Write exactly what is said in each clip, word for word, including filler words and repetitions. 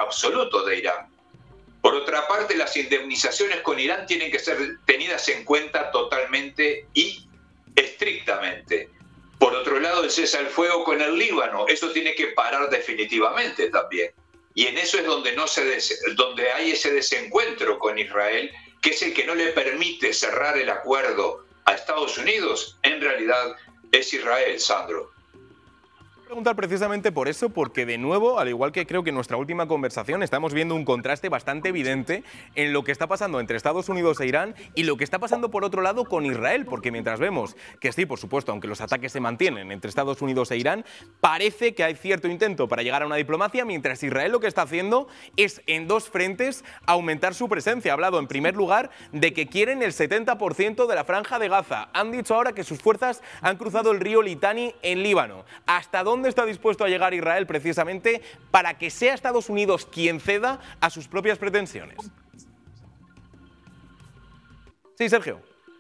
absoluto de Irán. Por otra parte, las indemnizaciones con Irán tienen que ser tenidas en cuenta totalmente y estrictamente. Por otro lado, el cese al fuego con el Líbano, eso tiene que parar definitivamente también. Y en eso es donde, no se des- donde hay ese desencuentro con Israel, que es el que no le permite cerrar el acuerdo a Estados Unidos. En realidad es Israel, Sandro. Preguntar precisamente por eso, porque de nuevo, al igual que creo que en nuestra última conversación, estamos viendo un contraste bastante evidente en lo que está pasando entre Estados Unidos e Irán y lo que está pasando por otro lado con Israel, porque mientras vemos que sí, por supuesto, aunque los ataques se mantienen entre Estados Unidos e Irán, parece que hay cierto intento para llegar a una diplomacia, mientras Israel lo que está haciendo es en dos frentes aumentar su presencia. Ha hablado en primer lugar de que quieren el setenta por ciento de la franja de Gaza. Han dicho ahora que sus fuerzas han cruzado el río Litani en Líbano. ¿Hasta dónde está dispuesto a llegar Israel precisamente para que sea Estados Unidos quien ceda a sus propias pretensiones? Sí, Sergio.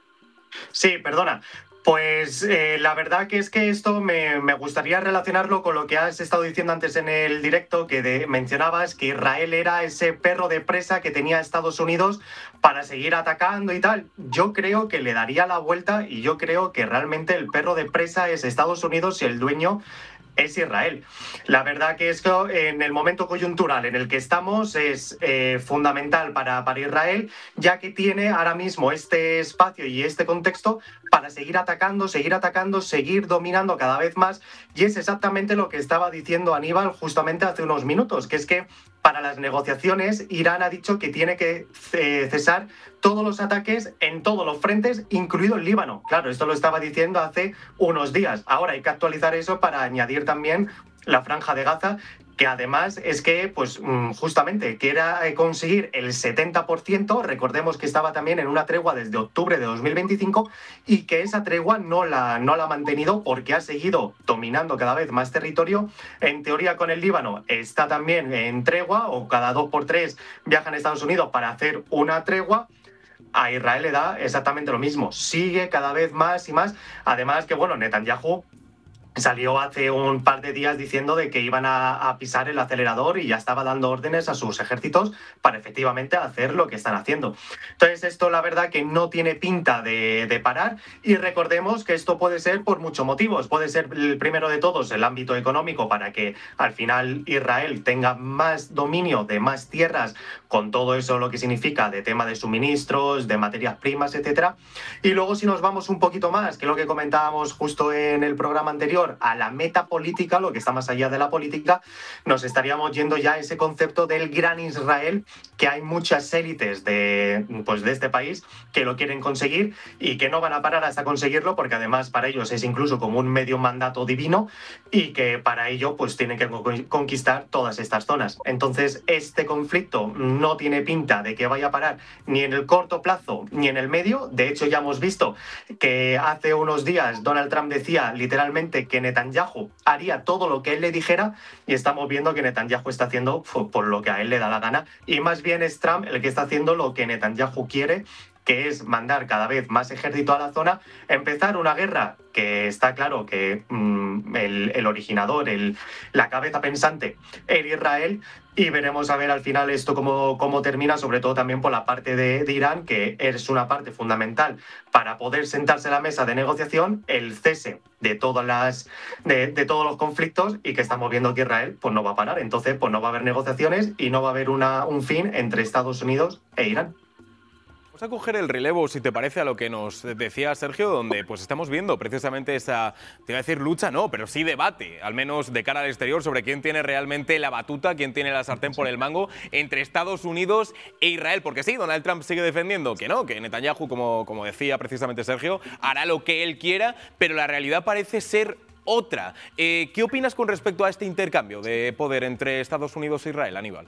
Sí, perdona. Pues eh, la verdad que es que esto me, me gustaría relacionarlo con lo que has estado diciendo antes en el directo, que de, mencionabas que Israel era ese perro de presa que tenía Estados Unidos para seguir atacando y tal. Yo creo que le daría la vuelta y yo creo que realmente el perro de presa es Estados Unidos y el dueño es Israel. La verdad que es que en el momento coyuntural en el que estamos es eh, fundamental para, para Israel, ya que tiene ahora mismo este espacio y este contexto para seguir atacando, seguir atacando, seguir dominando cada vez más, y es exactamente lo que estaba diciendo Aníbal justamente hace unos minutos, que es que para las negociaciones Irán ha dicho que tiene que cesar todos los ataques en todos los frentes, incluido el Líbano. Claro, esto lo estaba diciendo hace unos días. Ahora hay que actualizar eso para añadir también la franja de Gaza, que además es que, pues justamente, quiere conseguir el setenta por ciento, recordemos que estaba también en una tregua desde octubre de dos mil veinticinco y que esa tregua no la, no la ha mantenido porque ha seguido dominando cada vez más territorio. En teoría con el Líbano está también en tregua, o cada dos por tres viajan a Estados Unidos para hacer una tregua. A Israel le da exactamente lo mismo, sigue cada vez más y más. Además que, bueno, Netanyahu salió hace un par de días diciendo de que iban a, a pisar el acelerador y ya estaba dando órdenes a sus ejércitos para efectivamente hacer lo que están haciendo. Entonces esto la verdad que no tiene pinta de, de parar, y recordemos que esto puede ser por muchos motivos. Puede ser el primero de todos el ámbito económico, para que al final Israel tenga más dominio de más tierras, con todo eso lo que significa de tema de suministros, de materias primas, etcétera. Y luego si nos vamos un poquito más, que es lo que comentábamos justo en el programa anterior, a la meta política, lo que está más allá de la política, nos estaríamos yendo ya a ese concepto del gran Israel, que hay muchas élites de, pues de este país que lo quieren conseguir y que no van a parar hasta conseguirlo, porque además para ellos es incluso como un medio mandato divino, y que para ello pues tienen que conquistar todas estas zonas. Entonces este conflicto no tiene pinta de que vaya a parar ni en el corto plazo ni en el medio. De hecho ya hemos visto que hace unos días Donald Trump decía literalmente que Netanyahu haría todo lo que él le dijera, y estamos viendo que Netanyahu está haciendo por lo que a él le da la gana, y más bien es Trump el que está haciendo lo que Netanyahu quiere, que es mandar cada vez más ejército a la zona, empezar una guerra que está claro que mmm, el, el originador, el, la cabeza pensante era Israel, y veremos a ver al final esto cómo, cómo termina, sobre todo también por la parte de, de Irán, que es una parte fundamental para poder sentarse a la mesa de negociación, el cese de todas las de, de todos los conflictos, y que estamos viendo que Israel pues no va a parar. Entonces pues no va a haber negociaciones y no va a haber una, un fin entre Estados Unidos e Irán. Vamos a coger el relevo, si te parece, a lo que nos decía Sergio, donde pues estamos viendo precisamente esa, te iba a decir lucha, no, pero sí debate, al menos de cara al exterior, sobre quién tiene realmente la batuta, quién tiene la sartén por el mango entre Estados Unidos e Israel. Porque sí, Donald Trump sigue defendiendo que no, que Netanyahu, como, como decía precisamente Sergio, hará lo que él quiera, pero la realidad parece ser otra. Eh, ¿Qué opinas con respecto a este intercambio de poder entre Estados Unidos e Israel, Aníbal?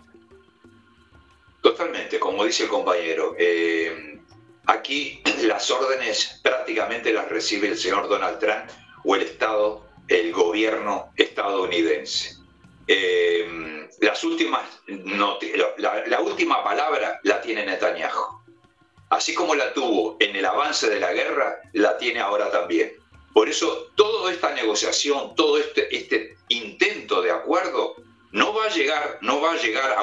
Totalmente, como dice el compañero, eh, aquí las órdenes prácticamente las recibe el señor Donald Trump o el Estado, el gobierno estadounidense. Eh, las últimas no, la, la última palabra la tiene Netanyahu. Así como la tuvo en el avance de la guerra, la tiene ahora también. Por eso toda esta negociación, todo este, este intento de acuerdo no va a llegar, no va a llegar a